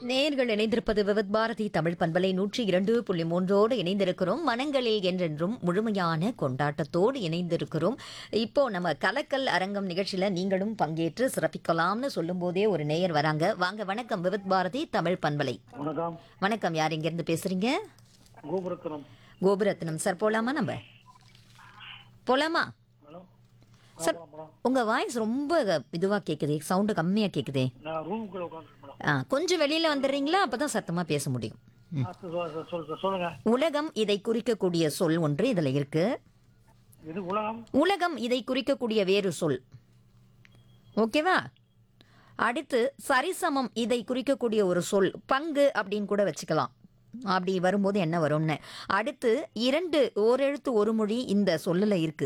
நேயர்கள் இணைந்திருப்பது விவித் பாரதி தமிழ் பண்பலை 102.3 இணைந்திருக்கிறோம். மனங்களில் என்றென்றும் முழுமையான கொண்டாட்டத்தோடு இணைந்திருக்கிறோம். இப்போ நம்ம கலக்கல் அரங்கம் நிகழ்ச்சியில நீங்களும் பங்கேற்று சிறப்பிக்கலாம்னு சொல்லும் போதே ஒரு நேயர் வராங்க. வாங்க, வணக்கம். விவித் பாரதி தமிழ் பண்பலை. வணக்கம். வணக்கம். யார் இங்க இருந்து பேசுறீங்க? கோபுரத்தனம். கோபுரத்னம் சார். போலாமா? நம்ம போலாமா ஹலோ. சார்? உங்க வாய்ஸ் ரொம்ப இதுவா கேக்குதே, சவுண்டு கம்மியா கேக்குதே. நான் ரூமுக்குள்ள உட்காந்துருக்கேன். கொஞ்சம் வெளியில வந்துடுறீங்களா? அப்பதான் சத்தமா பேச முடியும். சொல்லுங்க. உலகம் இதை குறிக்கக்கூடிய சொல் ஒன்று இதுல இருக்கு. இது உலகம். உலகம் இதை குறிக்கக்கூடிய வேறு சொல். ஓகேவா? அடுத்து சரிசமம் இதை குறிக்கக்கூடிய ஒரு சொல். பங்கு அப்படின்னு கூட வச்சுக்கலாம். அப்படி வரும்போது என்ன வரும்னு. அடுத்து இரண்டு ஓரெழுத்து ஒரு மொழி இந்த சொல்லுல இருக்கு.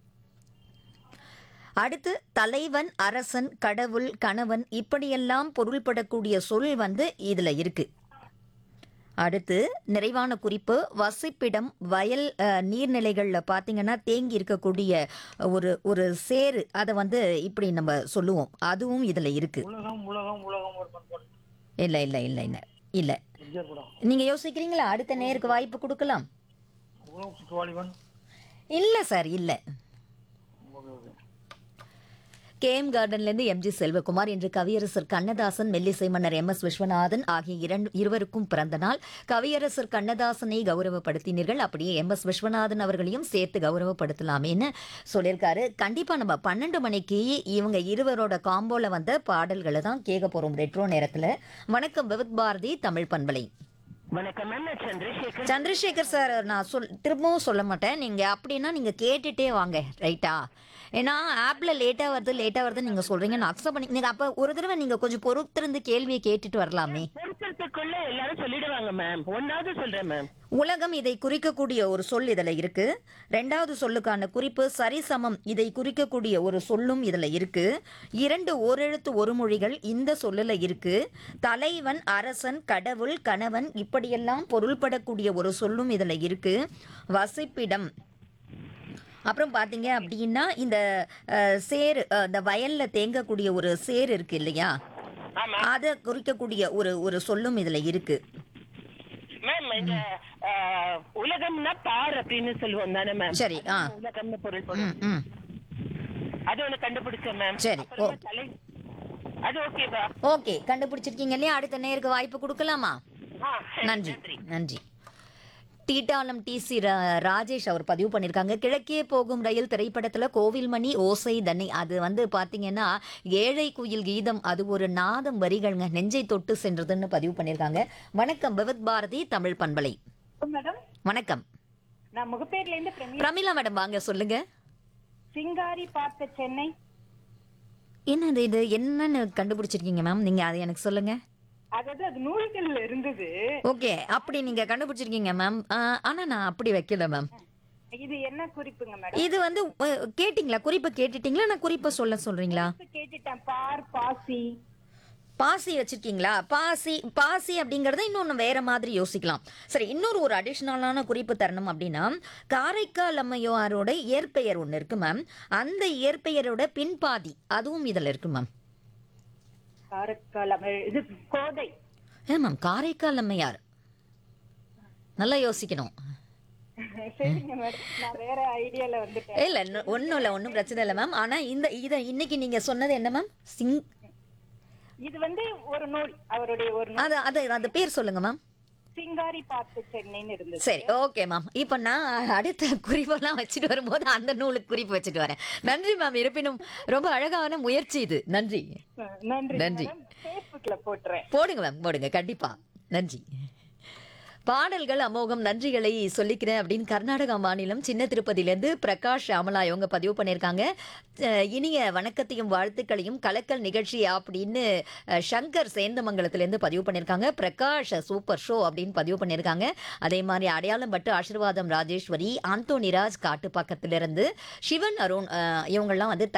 அடுத்து தலைவன், அரசன், கடவுள், கணவன் இப்படியெல்லாம் பொருள்படக்கூடிய சொல் இதுல இருக்கு. அடுத்து நிறைவான குறிப்பு, வசிப்பிடம், வயல், நீர்நிலைகள்ல பாத்தீங்கன்னா தேங்கி இருக்கக்கூடிய ஒரு ஒரு சேரு, அதை இப்படி நம்ம சொல்லுவோம். அதுவும் இதுல இருக்கு. உலகம் உலகம் உலகம் ஒரு பண்பாடு. இல்ல இல்ல இல்ல இல்ல இல்ல எம்ஜிஆர் படம். நீங்க யோசிக்கிறீங்களா? அடுத்த நேருக்கு வாய்ப்பு கொடுக்கலாம். உலகம் சுற்றுவாளிவன். இல்ல சார், இல்ல. Okay, okay. கேஎம் கார்டன்ல இருந்து எம்ஜி செல்வகுமார் என்று கவியரசர் கண்ணதாசன், மெல்லிசை மன்னர் எம் எஸ் விஸ்வநாதன் ஆகிய இருவருக்கும் பிறந்த நாள். கவியரசர் கண்ணதாசனை கௌரவப்படுத்தினீர்கள், அப்படியே எம் எஸ் விஸ்வநாதன் அவர்களையும் சேர்த்து கௌரவப்படுத்தலாமேன்னு சொல்லியிருக்காரு. கண்டிப்பா நம்ம 12 மணிக்கு இவங்க இருவரோட காம்போல வந்த பாடல்களை தான் கேட்க போறோம் ரெட்ரோ நேரத்துல. வணக்கம், விவித் பாரதி தமிழ் பண்பலை. வணக்கம் மேம், நான் சந்திரசேகர். சந்திரசேகர் சார், நான் திரும்பவும் சொல்ல மாட்டேன். நீங்க அப்படின்னா நீங்க கேட்டுட்டே வாங்க, ரைட்டா? ஏன்னா ஆப்ல லேட்டா வருது நீங்க சொல்றீங்க, நான் அக்செப்ட் பண்ணி நீங்க அப்ப ஒரு தடவை நீங்க கொஞ்சம் பொறுத்திருந்து கேள்வியை கேட்டுட்டு வரலாமே. பொருத்தத்துக்குள்ள எல்லாரும் சொல்லிடுவாங்க மேம். ஒன்னாவது சொல்றேன் மேம். உலகம் இதை குறிக்கக்கூடிய ஒரு சொல் இதுல இருக்கு. ரெண்டாவது சொல்லுக்கான குறிப்பு சரிசமம் இதை குறிக்கக்கூடிய ஒரு சொல்லும் இதுல இருக்கு. இரண்டு ஓரெழுத்து ஒரு மொழிகள் இந்த சொல்லுல இருக்கு. தலைவன், அரசன், கடவுள், கணவன் இப்படியெல்லாம் பொருள்படக்கூடிய ஒரு சொல்லும் இதுல இருக்கு. வசிப்பிடம், அப்புறம் பாத்தீங்க அப்படின்னா இந்த சேரு, இந்த வயல்ல தேங்கக்கூடிய ஒரு சேரு இருக்கு இல்லையா, அதை குறிக்கக்கூடிய ஒரு ஒரு சொல்லும் இதுல இருக்கு. மேம், இந்த உலகம்னா பார் அப்படின்னு சொல்லுவோம் தானே மேம்? சரி. உலகம்னு பொருள் ம், போடும். ம். அது ஒண்ணு கண்டுபிடிச்சேன் மேம். சரி. அப்புறமா அது ஓகேவா? ஓகே, கண்டுபிடிச்சிருக்கீங்க இல்லையா? அடுத்த நேருக்கு வாய்ப்பு கொடுக்கலாமா? நன்றி, நன்றி. டீட்டாலம் டிசி ராஜேஷ் அவர் பதிவு பண்ணியிருக்காங்க. கிழக்கே போகும் ரயில் திரைப்படத்தில் கோவில்மணி ஓசை தன்னை, அது பார்த்தீங்கன்னா ஏழை குயில் கீதம், அது ஒரு நாதம் வரிகள்ங்க, நெஞ்சை தொட்டு சென்றதுன்னு பதிவு பண்ணியிருக்காங்க. வணக்கம், விவித் பாரதி தமிழ் பண்பலை. மேடம், வணக்கம். நான் முகப்பேர்ல இருந்து பிரமிளா மேடம், வாங்க சொல்லுங்க. சிங்காரி பார்த்த சென்னை. என்னது இது? என்னன்னு கண்டுபிடிச்சிருக்கீங்க மேம் நீங்க? அது எனக்கு சொல்லுங்க. அதாவது அது நூல்கள்ல இருந்தது. ஓகே, அப்படி நீங்க கண்டுபிடிச்சிருக்கீங்க மேம். ஆனா நான் அப்படி வைக்கல மேம். இது என்ன குறிப்புங்க மேடம்? இது கேட்டிங்களா? குறிப்பை கேட்டுட்டீங்களா? நான் குறிப்பை சொல்றீங்களா? கேட்டுட்டேன். பார், பாசி. பாசி வச்சிருக்கீங்களா? பாசி அப்படிங்கறத இன்னொன்னு வேற மாதிரி யோசிக்கலாம். சரி, இன்னொரு ஒரு அடிஷனலான குறிப்பு தரணும் அப்படின்னா, காரைக்கால் அம்மையாரோட இயற்பெயர் ஒண்ணு இருக்கு மேம். அந்த இயற்பெயரோட பின்பாதி அதுவும் இதுல இருக்கு மேம். காரைக்கால் இது கோதை. மேம், காரைக்கால் அம்மையார். நல்லா யோசிக்கணும். சரிங்க மேடம், நான் வேற ஐடியால வந்துட்டேன். இல்ல, ஒன்றும் பிரச்சனை இல்லை மேம். ஆனா இதை இன்னைக்கு நீங்க சொன்னது என்ன மேம்? இது ஒரு நூல், அவருடைய ஒரு நூல். அது பேர் சொல்லுங்க மேம். சிங்காரி பார்த்த சென்னைன்னு இருந்தது. சரி, ஓகே மேம். இப்போ நான் அடுத்த குறிப்பெல்லாம் வச்சுட்டு வரும்போது அந்த நூலுக்கு குறிப்பு வச்சுட்டு வரேன். நன்றி மேம். இருப்பினும் ரொம்ப அழகான முயற்சி இது. நன்றி, நன்றி. நன்றி. ஃபேஸ்புக்ல போட்டுறேன். போடுங்க மேம், போடுங்க கண்டிப்பா. நன்றி. பாடல்கள் அமோகம், நன்றிகளை சொல்லிக்கிறேன் அப்படின்னு கர்நாடகா மாநிலம் சின்ன திருப்பதியிலேருந்து பிரகாஷ் அமலா இவங்க பதிவு பண்ணியிருக்காங்க. இனிய வணக்கத்தையும் வாழ்த்துக்களையும் கலக்கல் நிகழ்ச்சி அப்படின்னு சங்கர் சேந்தமங்கலத்திலேருந்து பதிவு பண்ணியிருக்காங்க. பிரகாஷ் சூப்பர் ஷோ அப்படின்னு பதிவு பண்ணியிருக்காங்க. அதே மாதிரி அடையாளம் பட்டு ஆசீர்வாதம் ராஜேஸ்வரி, ஆந்தோனிராஜ் காட்டுப்பாக்கத்திலிருந்து, சிவன் அருண் இவங்கெல்லாம்